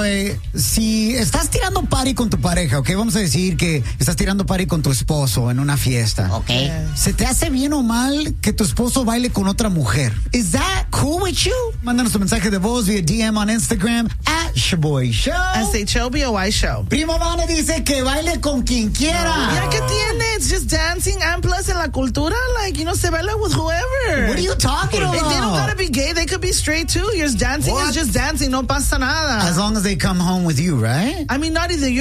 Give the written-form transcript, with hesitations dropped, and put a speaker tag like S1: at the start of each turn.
S1: Si estás tirando party con tu pareja, ¿ok? Vamos a decir que estás tirando party con tu esposo en una fiesta.
S2: Ok.
S1: ¿Se te hace bien o mal que tu esposo baile con otra mujer? ¿Is that cool with you? Mándanos tu mensaje de voz vía DM on Instagram @ShaBoyShow.
S3: SHOBOY Show.
S1: Primo Vane dice que baile con quien quiera.
S3: Ya que tiene, it's just dancing, and plus en la cultura, like, se baila with whoever.
S1: What are you talking about?
S3: They don't gotta be gay, they could be straight too. Just dancing is just dancing, no pasa nada.
S1: As long as they come home with you, right?
S3: I mean, not either